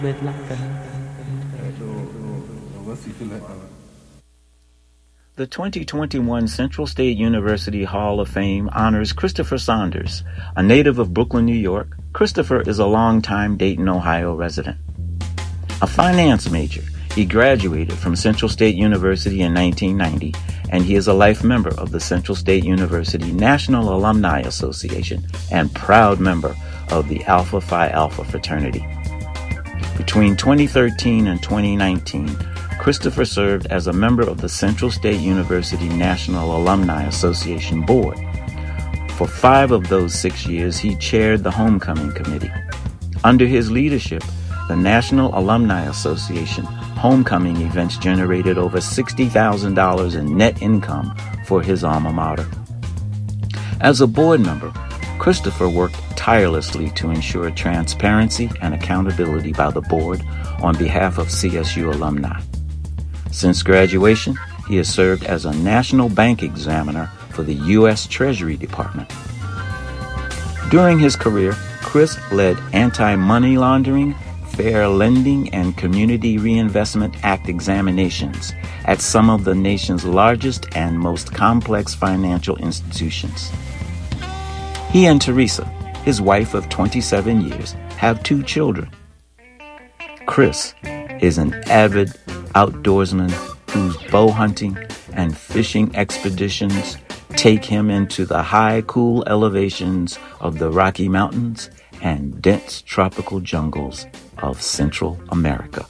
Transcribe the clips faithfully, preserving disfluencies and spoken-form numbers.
The twenty twenty-one Central State University Hall of Fame honors Christopher Saunders. A native of Brooklyn, New York, Christopher is a longtime Dayton, Ohio resident. A finance major, he graduated from Central State University in nineteen ninety, and he is a life member of the Central State University National Alumni Association and proud member of the Alpha Phi Alpha fraternity. Between twenty thirteen and twenty nineteen, Christopher served as a member of the Central State University National Alumni Association Board. For five of those six years, he chaired the Homecoming Committee. Under his leadership, the National Alumni Association homecoming events generated over sixty thousand dollars in net income for his alma mater. As a board member, Christopher worked tirelessly to ensure transparency and accountability by the board on behalf of C S U alumni. Since graduation, he has served as a national bank examiner for the U S Treasury Department. During his career, Chris led anti-money laundering, fair lending, and Community Reinvestment Act examinations at some of the nation's largest and most complex financial institutions. He and Teresa, his wife of twenty-seven years, have two children. Chris is an avid outdoorsman whose bow hunting and fishing expeditions take him into the high, cool elevations of the Rocky Mountains and dense tropical jungles of Central America.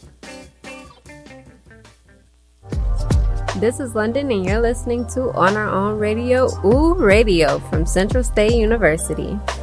This is London, and you're listening to On Our Own Radio, Ooh Radio, from Central State University.